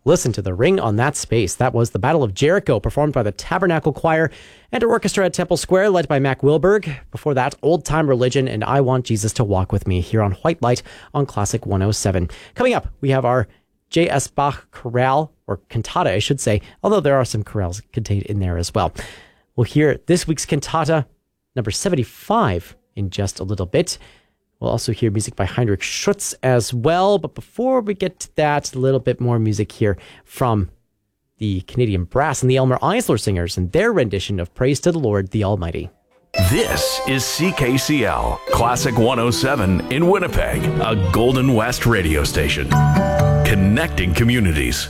Listen to the ring on that space. That was the Battle of Jericho, performed by the Tabernacle Choir and an orchestra at Temple Square, led by Mac Wilberg. Before that, Old Time Religion and I Want Jesus to Walk With Me, here on White Light on Classic 107. Coming up, we have our J.S. Bach chorale, or cantata, I should say, although there are some chorales contained in there as well. We'll hear this week's cantata, number 75, in just a little bit. We'll also hear music by Heinrich Schütz as well. But before we get to that, a little bit more music here from the Canadian Brass and the Elmer Eisler Singers and their rendition of Praise to the Lord, the Almighty. This is CKCL, Classic 107 in Winnipeg, a Golden West radio station. Connecting communities.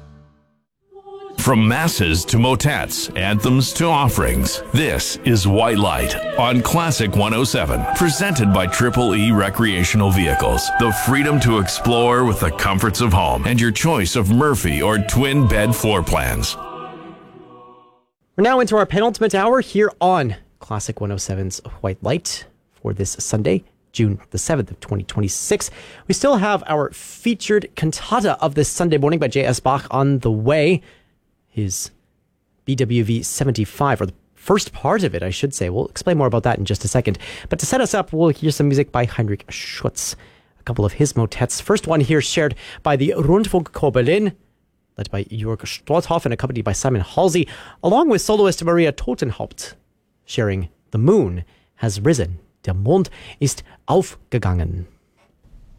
From masses to motets, anthems to offerings, this is White Light on Classic 107, presented by Triple E Recreational Vehicles. The freedom to explore with the comforts of home and your choice of Murphy or twin bed floor plans. We're now into our penultimate hour here on Classic 107's White Light for this Sunday, June the 7th of 2026. We still have our featured cantata of this Sunday morning by J.S. Bach on the way. His BWV 75, or the first part of it, I should say. We'll explain more about that in just a second. But to set us up, we'll hear some music by Heinrich Schütz, a couple of his motets. First one here shared by the Rundfunkchor Berlin, led by Jörg Strothoff and accompanied by Simon Halsey, along with soloist Maria Totenhaupt, sharing The Moon Has Risen, der Mond ist aufgegangen.